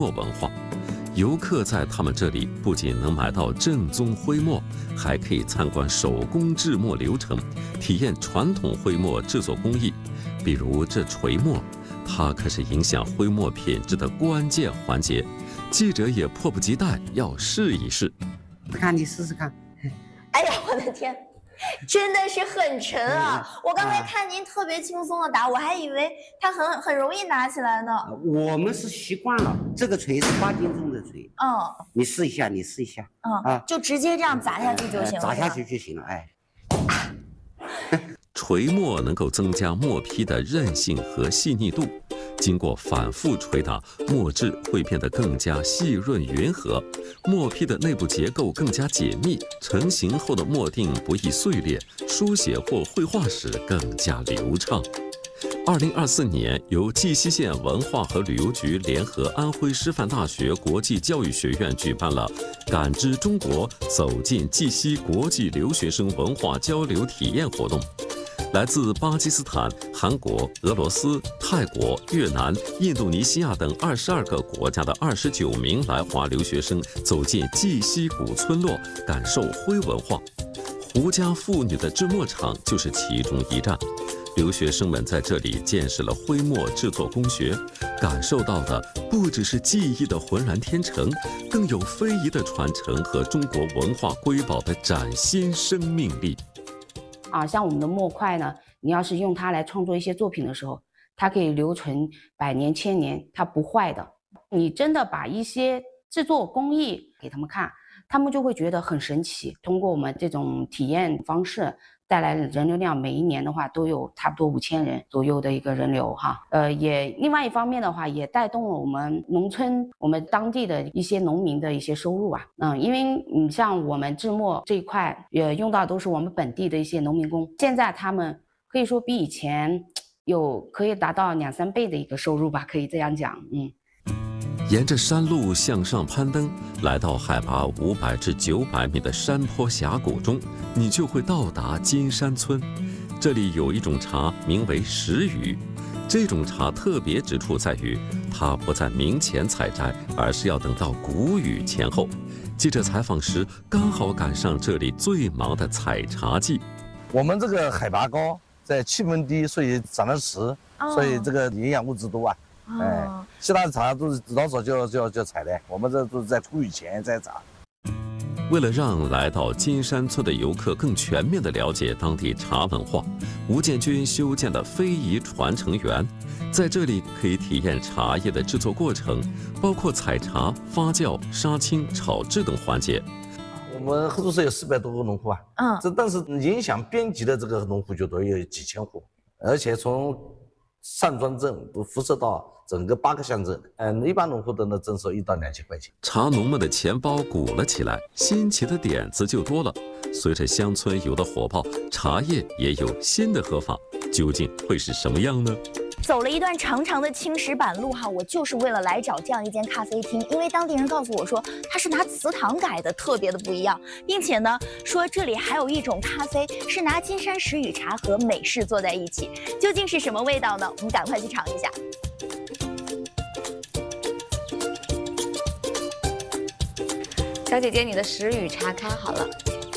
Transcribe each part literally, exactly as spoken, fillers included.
墨文化。游客在他们这里不仅能买到正宗徽墨，还可以参观手工制墨流程，体验传统徽墨制作工艺。比如这锤墨，它可是影响徽墨品质的关键环节。记者也迫不及待要试一试。 看你试试看。 哎呀，我的天！真的是很沉啊！我刚才看您特别轻松的打，我还以为它很很容易拿起来呢。 我们是习惯了，这个锤是八斤重的锤。 嗯， 你试一下，你试一下。 嗯啊，就直接这样砸下去就行了。 砸下去就行了，哎。 锤墨能够增加墨坯的韧性和细腻度。经过反复捶打，墨质会变得更加细润匀和，墨坯的内部结构更加紧密，成型后的墨定不易碎裂，书写或绘画时更加流畅。二零二四年，由绩溪县文化和旅游局联合安徽师范大学国际教育学院举办了“感知中国，走进绩溪”国际留学生文化交流体验活动。来自巴基斯坦、韩国、俄罗斯、泰国、越南、印度尼西亚等二十二个国家的二十九名来华留学生走进绩溪古村落，感受徽文化。胡家妇女的制墨厂就是其中一站。留学生们在这里见识了徽墨制作工学，感受到的不只是技艺的浑然天成，更有非遗的传承和中国文化瑰宝的崭新生命力。 啊，像我们的墨块呢，你要是用它来创作一些作品的时候，它可以留存百年千年，它不坏的。你真的把一些制作工艺给他们看，他们就会觉得很神奇。通过我们这种体验方式带来人流量，每一年的话都有差不多五千人左右的一个人流哈。呃，也另外一方面的话，也带动了我们农村我们当地的一些农民的一些收入啊。嗯，因为你像我们制墨这一块，也用到都是我们本地的一些农民工，现在他们可以说比以前有可以达到两三倍的一个收入吧，可以这样讲。嗯。 沿着山路向上攀登，来到海拔五百至九百米的山坡峡谷中，你就会到达金山村。这里有一种茶，名为石雨。这种茶特别之处在于，它不在明前采摘，而是要等到谷雨前后。记者采访时，刚好赶上这里最忙的采茶季。 我们这个海拔高，在气温低，所以长得迟，哦、所以这个营养物质多啊。哎，其他的茶都是老早就就就采的，我们这都是在谷雨前再采。 为了让来到金山村的游客更全面地了解当地茶文化，吴建军修建了非遗传承园，在这里可以体验茶叶的制作过程，包括采茶、发酵、杀青、炒制等环节。 我们合作社有四百多个农户啊，嗯，这但是影响边级的这个农户就都有几千户，而且从上庄镇都辐射到整个八个乡镇，嗯，一般农户都能征收一到两千块钱。 茶农们的钱包鼓了起来，新奇的点子就多了。随着乡村游的火爆，茶叶也有新的喝法，究竟会是什么样呢？ 走了一段长长的青石板路哈，我就是为了来找这样一间咖啡厅，因为当地人告诉我说它是拿祠堂改的，特别的不一样，并且呢说这里还有一种咖啡是拿金山石雨茶和美式做在一起，究竟是什么味道呢？我们赶快去尝一下。 小姐姐，你的石雨茶开好了。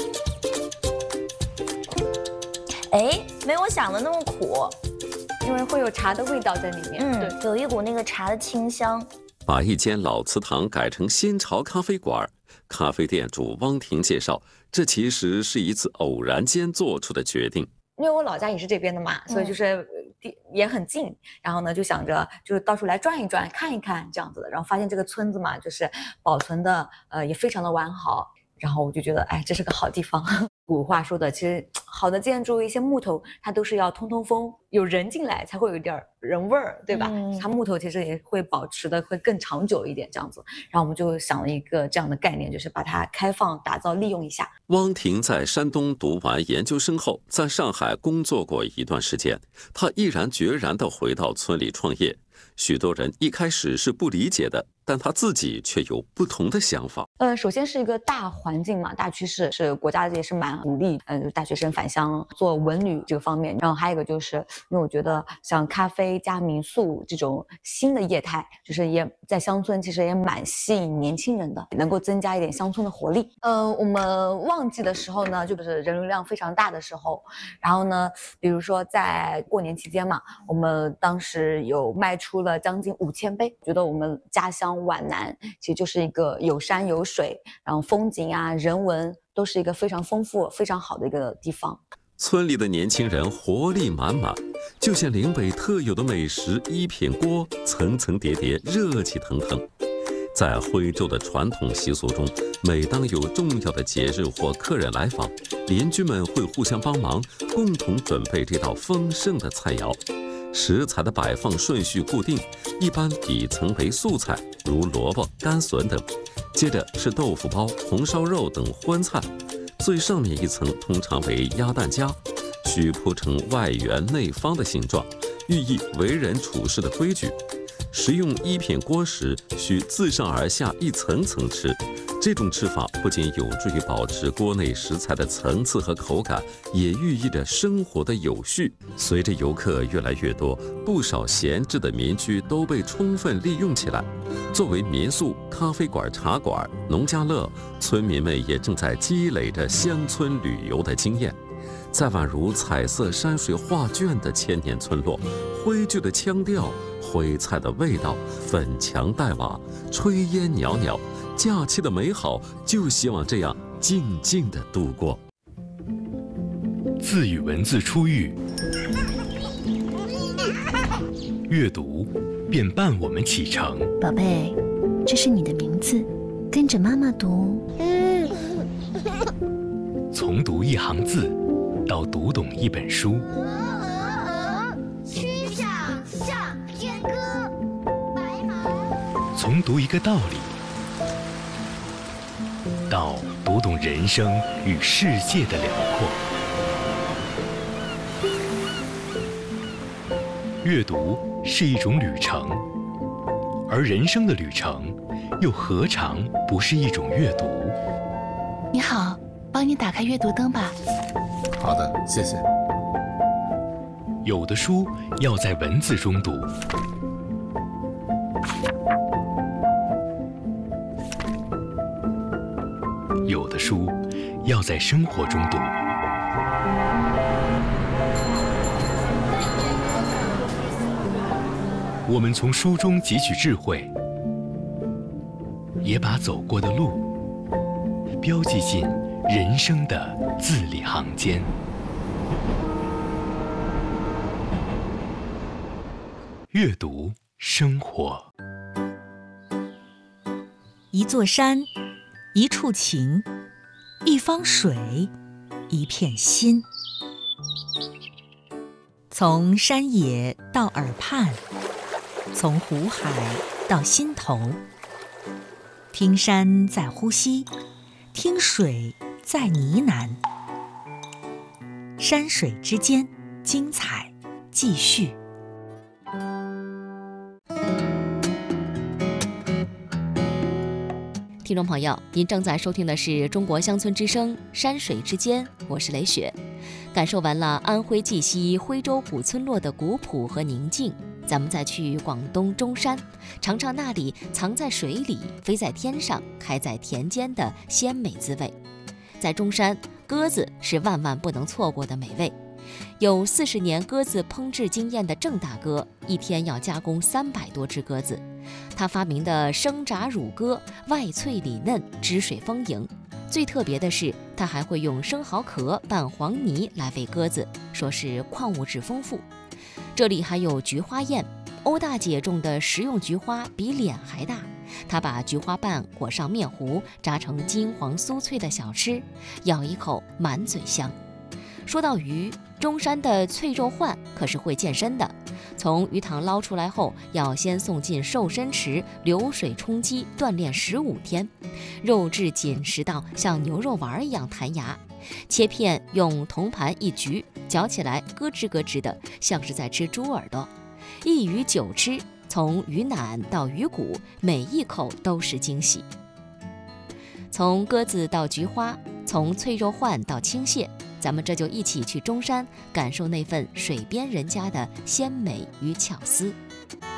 哎，没我想的那么苦。 因为会有茶的味道在里面， 嗯，对，有一股那个茶的清香。 把一间老祠堂改成新潮咖啡馆，咖啡店主汪婷介绍，这其实是一次偶然间做出的决定。 因为我老家也是这边的嘛，所以就是也很近，然后呢就想着就是到处来转一转，看一看这样子的，然后发现这个村子嘛，就是保存的呃也非常的完好。然后我就觉得，哎，这是个好地方。古话说的，其实好的建筑，一些木头它都是要通通风，有人进来才会有一点人味儿，对吧？嗯、它木头其实也会保持的会更长久一点，这样子。然后我们就想了一个这样的概念，就是把它开放、打造、利用一下。 汪婷在山东读完研究生后，在上海工作过一段时间，她毅然决然地回到村里创业。许多人一开始是不理解的， 但他自己却有不同的想法。 呃，首先是一个大环境嘛，大趋势是国家也是蛮鼓励，嗯、呃，大学生返乡做文旅这个方面。然后还有一个就是，因为我觉得像咖啡加民宿这种新的业态，就是也在乡村其实也蛮吸引年轻人的，能够增加一点乡村的活力。呃，我们旺季的时候呢，就是人流量非常大的时候，然后呢，比如说在过年期间嘛，我们当时有卖出了将近五千杯，觉得我们家乡皖南其实就是一个有山有水，然后风景啊人文都是一个非常丰富非常好的一个地方。 村里的年轻人活力满满，就像岭北特有的美食一片锅，层层叠叠，热气腾腾。在徽州的传统习俗中，每当有重要的节日或客人来访，邻居们会互相帮忙，共同准备这道丰盛的菜肴。食材的摆放顺序固定，一般底层为素菜，如萝卜、干笋等，接着是豆腐包、红烧肉等荤菜，最上面一层通常为鸭蛋夹，需铺成外圆内方的形状，寓意为人处事的规矩。食用一片锅时，需自上而下一层层吃。这种吃法不仅有助于保持锅内食材的层次和口感，也寓意着生活的有序。随着游客越来越多，不少闲置的民居都被充分利用起来，作为民宿、咖啡馆、茶馆、农家乐，村民们也正在积累着乡村旅游的经验。在宛如彩色山水画卷的千年村落，徽剧的腔调，徽菜的味道，粉墙黛瓦，炊烟袅袅，假期的美好就希望这样静静地度过。 字与文字初遇，阅读便伴我们启程。 宝贝，这是你的名字，跟着妈妈读。 从读一行字到读懂一本书， 曲项向天歌，白马。 从读一个道理到读懂人生与世界的辽阔。阅读是一种旅程，而人生的旅程又何尝不是一种阅读？ 你好，帮你打开阅读灯吧。 好的，谢谢。 有的书要在文字中读，有的书要在生活中读。我们从书中汲取智慧，也把走过的路标记进人生的字里行间。阅读生活。 一座山，一处情，一方水，一片心。从山野到耳畔，从湖海到心头，听山在呼吸，听水在呢喃，山水之间，精彩继续。 听众朋友，您正在收听的是中国乡村之声山水之间，我是雷雪。感受完了安徽绩溪徽州古村落的古朴和宁静，咱们再去广东中山，尝尝那里藏在水里、飞在天上、开在田间的鲜美滋味。在中山，鸽子是万万不能错过的美味。有四十年鸽子烹制经验的郑大哥，一天要加工三百多只鸽子。他发明的生炸乳鸽，外脆里嫩，汁水丰盈。最特别的是，他还会用生蚝壳拌黄泥来喂鸽子，说是矿物质丰富。这里还有菊花宴，欧大姐种的食用菊花比脸还大，她把菊花瓣裹上面糊，炸成金黄酥脆的小吃，咬一口满嘴香。说到鱼，中山的脆肉鲩可是会健身的。从鱼塘捞出来后，要先送进瘦身池流水冲击锻炼十五天，肉质紧实到像牛肉丸一样弹牙，切片用铜盘一举，嚼起来咯吱咯吱的，像是在吃猪耳朵。一鱼九吃， 从鱼腩到鱼骨，每一口都是惊喜。从鸽子到菊花，从脆肉鲩到青蟹，咱们这就一起去中山，感受那份水边人家的鲜美与巧思。